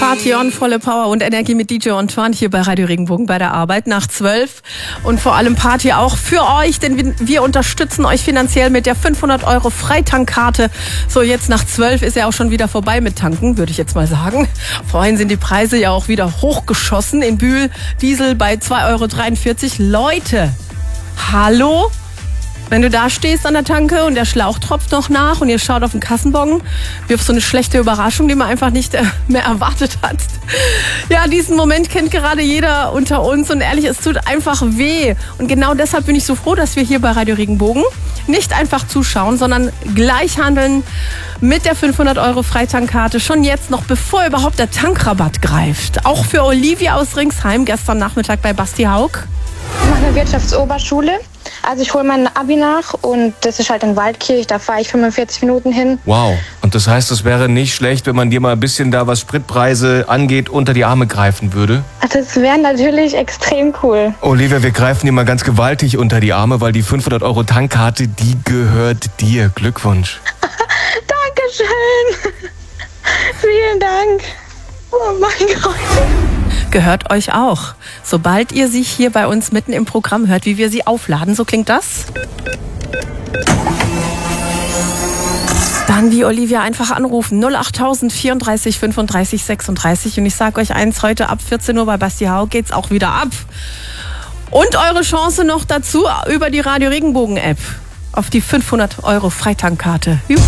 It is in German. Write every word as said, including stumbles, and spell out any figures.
Party on, volle Power und Energie mit D J Antoine hier bei Radio Regenbogen bei der Arbeit nach zwölf. Und vor allem Party auch für euch, denn wir unterstützen euch finanziell mit der fünfhundert Euro Freitankkarte. So, jetzt nach zwölf ist ja auch schon wieder vorbei mit Tanken, würde ich jetzt mal sagen. Vorhin sind die Preise ja auch wieder hochgeschossen. In Bühl Diesel bei zwei Euro dreiundvierzig. Leute, hallo? Wenn du da stehst an der Tanke und der Schlauch tropft noch nach und ihr schaut auf den Kassenbon, wie auf so eine schlechte Überraschung, die man einfach nicht mehr erwartet hat. Ja, diesen Moment kennt gerade jeder unter uns und ehrlich, es tut einfach weh. Und genau deshalb bin ich so froh, dass wir hier bei Radio Regenbogen nicht einfach zuschauen, sondern gleich handeln mit der fünfhundert Euro Freitankkarte. Schon jetzt, noch bevor überhaupt der Tankrabatt greift. Auch für Olivia aus Ringsheim, gestern Nachmittag bei Basti Haug. Ich mache eine Wirtschaftsoberschule. Also ich hole mein Abi nach und das ist halt in Waldkirch, da fahre ich fünfundvierzig Minuten hin. Wow, und das heißt, es wäre nicht schlecht, wenn man dir mal ein bisschen da, was Spritpreise angeht, unter die Arme greifen würde? Also das wäre natürlich extrem cool. Olivia, wir greifen dir mal ganz gewaltig unter die Arme, weil die fünfhundert Euro Tankkarte, die gehört dir. Glückwunsch. Dankeschön. Vielen Dank. Oh mein Gott. Gehört euch auch. Sobald ihr sie hier bei uns mitten im Programm hört, wie wir sie aufladen, so klingt das. Dann wie Olivia einfach anrufen. null achttausend vierunddreißig fünfunddreißig sechsunddreißig. Und ich sage euch eins, heute ab vierzehn Uhr bei Basti Haug geht's auch wieder ab. Und eure Chance noch dazu über die Radio Regenbogen App auf die fünfhundert Euro Freitankkarte. Juhu.